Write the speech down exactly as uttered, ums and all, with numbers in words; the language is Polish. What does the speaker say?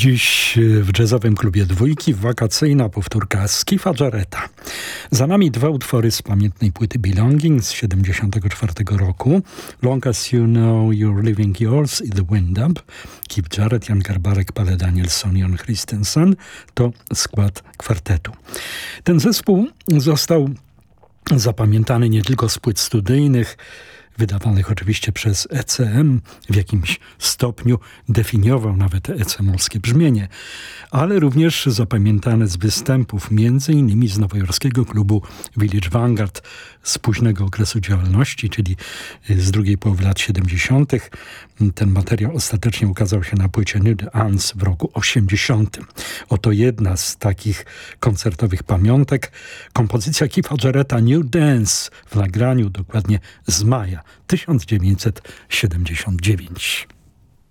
Dziś w jazzowym klubie Dwójki wakacyjna powtórka z Keefa Jarretta. Za nami dwa utwory z pamiętnej płyty Belonging z siedemdziesiątego czwartego roku. Long as You Know You're Living Yours i The Wind Up. Keith Jarrett, Jan Garbarek, Palle Danielson, Jon Christensen to skład kwartetu. Ten zespół został zapamiętany nie tylko z płyt studyjnych, wydawanych oczywiście przez E C M, w jakimś stopniu definiował nawet E C M-owskie brzmienie, ale również zapamiętane z występów, między innymi z nowojorskiego klubu Village Vanguard z późnego okresu działalności, czyli z drugiej połowy lat siedemdziesiątych. Ten materiał ostatecznie ukazał się na płycie New Ants w roku osiemdziesiątym. Oto jedna z takich koncertowych pamiątek. Kompozycja Keitha Jarretta New Dance w nagraniu dokładnie z maja tysiąc dziewięćset siedemdziesiątego dziewiątego.